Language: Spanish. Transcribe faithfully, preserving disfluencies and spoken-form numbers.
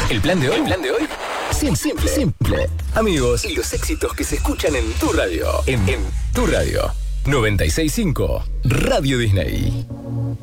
¿El plan de hoy? ¿El plan de hoy? Simple, simple, simple. Amigos, y los éxitos que se escuchan en tu radio. En, en tu radio. noventa y seis punto cinco Radio Disney.